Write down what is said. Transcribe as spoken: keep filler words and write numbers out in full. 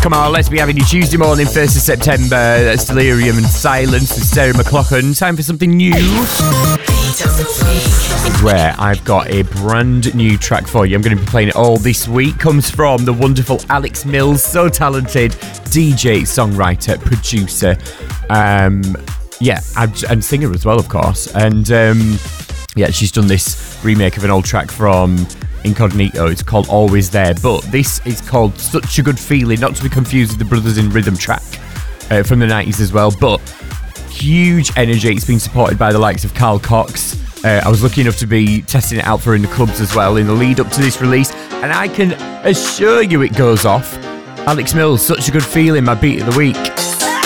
Come on, let's be having you Tuesday morning, first of September. That's Delirium and Silence with Sarah McLachlan. Time for something new. Where I've got a brand new track for you. I'm going to be playing it all this week. Comes from the wonderful Alex Mills, so talented D J, songwriter, producer, um, yeah, and, and singer as well, of course. And um, yeah, she's done this remake of an old track from Incognito. It's called Always There, but this is called Such a Good Feeling, not to be confused with the Brothers in Rhythm track uh, from the nineties as well, but huge energy. It's been supported by the likes of Carl Cox. Uh, I was lucky enough to be testing it out for in the clubs as well in the lead up to this release, and I can assure you it goes off. Alex Mills, Such a Good Feeling, my beat of the week.